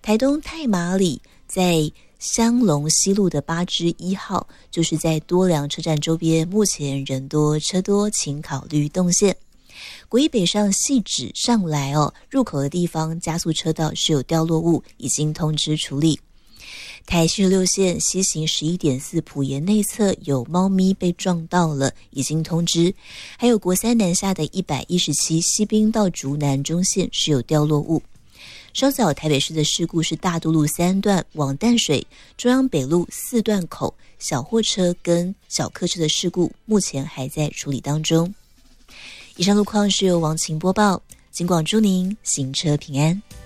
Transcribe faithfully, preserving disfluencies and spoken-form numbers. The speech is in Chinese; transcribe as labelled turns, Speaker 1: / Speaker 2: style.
Speaker 1: 台东太麻里在香龙西路的八支一号，就是在多良车站周边，目前人多车多，请考虑动线。国一北上汐止上来哦，入口的地方加速车道是有掉落物，已经通知处理。台七十六线西行十一点四埔盐内侧有猫咪被撞到了，已经通知。还有国三南下的一百一十七西滨到竹南中线是有掉落物。稍早台北市的事故是大渡路三段往淡水、中央北路四段口小货车跟小客车的事故，目前还在处理当中。以上路况是由王晴播报，警广祝您行车平安。